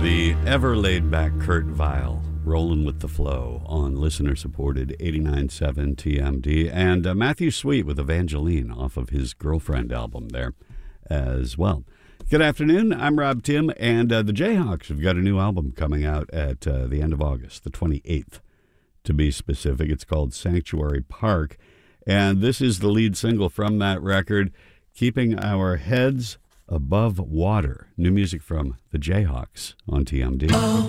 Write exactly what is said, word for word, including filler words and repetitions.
The ever laid-back Kurt Vile, rolling with the flow on listener-supported eighty-nine point seven T M D, and uh, Matthew Sweet with Evangeline off of his Girlfriend album there as well. Good afternoon, I'm Rob Tim, and uh, the Jayhawks have got a new album coming out at uh, the end of August, the twenty-eighth to be specific. It's called Sanctuary Park, and this is the lead single from that record, Keeping Our Heads Above Water. New music from the Jayhawks on T M D. Oh.